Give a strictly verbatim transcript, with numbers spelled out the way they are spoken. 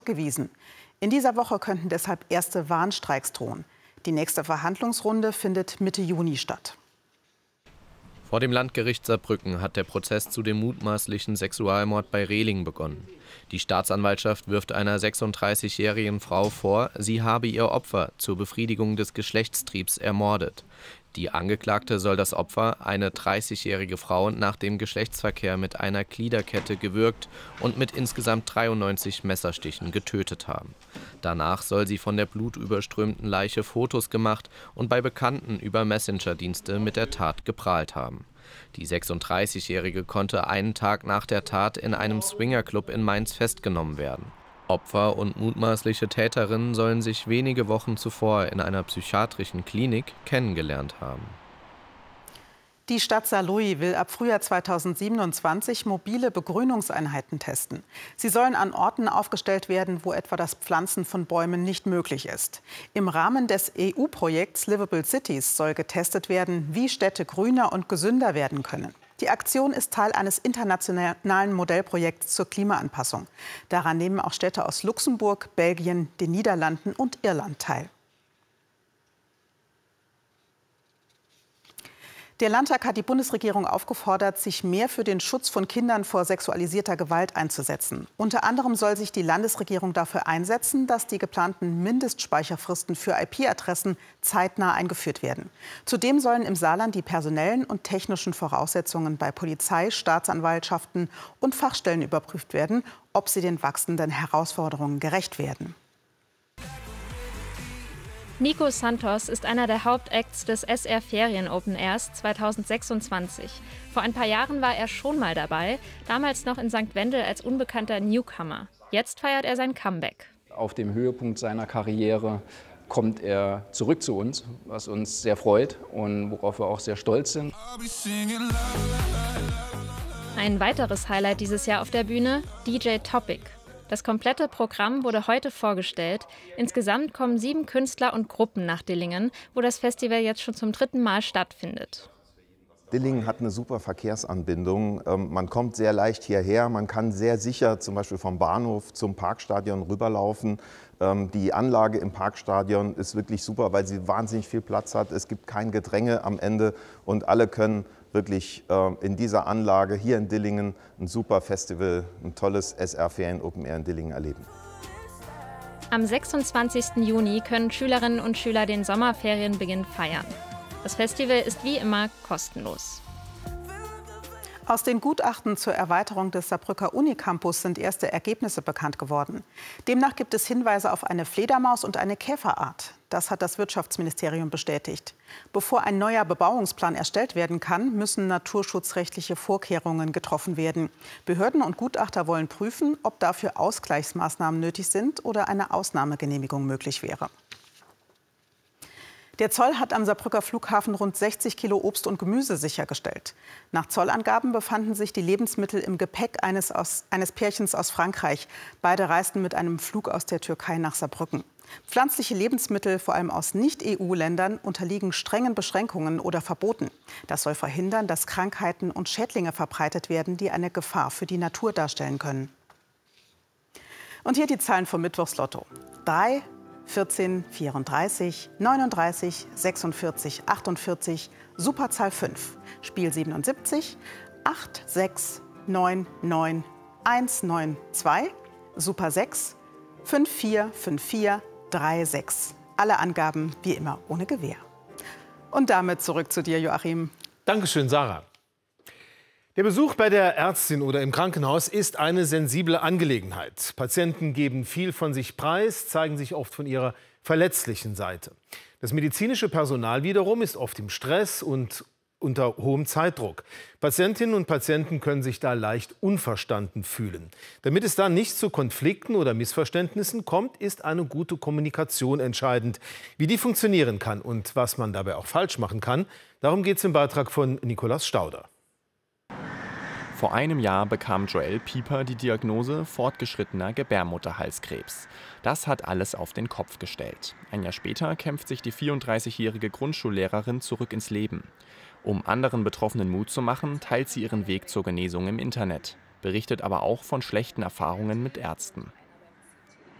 gewiesen. In dieser Woche könnten deshalb erste Warnstreiks drohen. Die nächste Verhandlungsrunde findet Mitte Juni statt. Vor dem Landgericht Saarbrücken hat der Prozess zu dem mutmaßlichen Sexualmord bei Rehling begonnen. Die Staatsanwaltschaft wirft einer sechsunddreißigjährigen Frau vor, sie habe ihr Opfer zur Befriedigung des Geschlechtstriebs ermordet. Die Angeklagte soll das Opfer, eine dreißigjährige Frau, nach dem Geschlechtsverkehr mit einer Gliederkette gewürgt und mit insgesamt dreiundneunzig Messerstichen getötet haben. Danach soll sie von der blutüberströmten Leiche Fotos gemacht und bei Bekannten über Messenger-Dienste mit der Tat geprahlt haben. Die sechsunddreißigjährige konnte einen Tag nach der Tat in einem Swingerclub in Mainz festgenommen werden. Opfer und mutmaßliche Täterinnen sollen sich wenige Wochen zuvor in einer psychiatrischen Klinik kennengelernt haben. Die Stadt Saarlouis will ab Frühjahr zweitausendsiebenundzwanzig mobile Begrünungseinheiten testen. Sie sollen an Orten aufgestellt werden, wo etwa das Pflanzen von Bäumen nicht möglich ist. Im Rahmen des E U-Projekts Livable Cities soll getestet werden, wie Städte grüner und gesünder werden können. Die Aktion ist Teil eines internationalen Modellprojekts zur Klimaanpassung. Daran nehmen auch Städte aus Luxemburg, Belgien, den Niederlanden und Irland teil. Der Landtag hat die Bundesregierung aufgefordert, sich mehr für den Schutz von Kindern vor sexualisierter Gewalt einzusetzen. Unter anderem soll sich die Landesregierung dafür einsetzen, dass die geplanten Mindestspeicherfristen für I P-Adressen zeitnah eingeführt werden. Zudem sollen im Saarland die personellen und technischen Voraussetzungen bei Polizei, Staatsanwaltschaften und Fachstellen überprüft werden, ob sie den wachsenden Herausforderungen gerecht werden. Nico Santos ist einer der Hauptacts des S R Ferien Open Airs zweitausendsechsundzwanzig. Vor ein paar Jahren war er schon mal dabei, damals noch in Sankt Wendel als unbekannter Newcomer. Jetzt feiert er sein Comeback. Auf dem Höhepunkt seiner Karriere kommt er zurück zu uns, was uns sehr freut und worauf wir auch sehr stolz sind. Ein weiteres Highlight dieses Jahr auf der Bühne, D J Topic. Das komplette Programm wurde heute vorgestellt. Insgesamt kommen sieben Künstler und Gruppen nach Dillingen, wo das Festival jetzt schon zum dritten Mal stattfindet. Dillingen hat eine super Verkehrsanbindung. Man kommt sehr leicht hierher, man kann sehr sicher zum Beispiel vom Bahnhof zum Parkstadion rüberlaufen. Die Anlage im Parkstadion ist wirklich super, weil sie wahnsinnig viel Platz hat. Es gibt kein Gedränge am Ende und alle können wirklich in dieser Anlage hier in Dillingen ein super Festival, ein tolles S R Ferien Open Air in Dillingen erleben. Am sechsundzwanzigsten Juni können Schülerinnen und Schüler den Sommerferienbeginn feiern. Das Festival ist wie immer kostenlos. Aus den Gutachten zur Erweiterung des Saarbrücker Unicampus sind erste Ergebnisse bekannt geworden. Demnach gibt es Hinweise auf eine Fledermaus und eine Käferart. Das hat das Wirtschaftsministerium bestätigt. Bevor ein neuer Bebauungsplan erstellt werden kann, müssen naturschutzrechtliche Vorkehrungen getroffen werden. Behörden und Gutachter wollen prüfen, ob dafür Ausgleichsmaßnahmen nötig sind oder eine Ausnahmegenehmigung möglich wäre. Der Zoll hat am Saarbrücker Flughafen rund sechzig Kilo Obst und Gemüse sichergestellt. Nach Zollangaben befanden sich die Lebensmittel im Gepäck eines, aus, eines Pärchens aus Frankreich. Beide reisten mit einem Flug aus der Türkei nach Saarbrücken. Pflanzliche Lebensmittel, vor allem aus Nicht-E U-Ländern, unterliegen strengen Beschränkungen oder Verboten. Das soll verhindern, dass Krankheiten und Schädlinge verbreitet werden, die eine Gefahr für die Natur darstellen können. Und hier die Zahlen vom Mittwochslotto. drei, vierzehn, vierunddreißig, neununddreißig, sechsundvierzig, achtundvierzig, Superzahl fünf, Spiel siebenundsiebzig, acht, sechs, neun, neun, eins, neun, zwei, Super sechs, fünf, vier, fünf, vier, drei, sechs. Alle Angaben wie immer ohne Gewähr. Und damit zurück zu dir, Joachim. Dankeschön, Sarah. Der Besuch bei der Ärztin oder im Krankenhaus ist eine sensible Angelegenheit. Patienten geben viel von sich preis, zeigen sich oft von ihrer verletzlichen Seite. Das medizinische Personal wiederum ist oft im Stress und unter hohem Zeitdruck. Patientinnen und Patienten können sich da leicht unverstanden fühlen. Damit es da nicht zu Konflikten oder Missverständnissen kommt, ist eine gute Kommunikation entscheidend. Wie die funktionieren kann und was man dabei auch falsch machen kann, darum geht es im Beitrag von Nikolaus Stauder. Vor einem Jahr bekam Joelle Pieper die Diagnose fortgeschrittener Gebärmutterhalskrebs. Das hat alles auf den Kopf gestellt. Ein Jahr später kämpft sich die vierunddreißigjährige Grundschullehrerin zurück ins Leben. Um anderen Betroffenen Mut zu machen, teilt sie ihren Weg zur Genesung im Internet, berichtet aber auch von schlechten Erfahrungen mit Ärzten.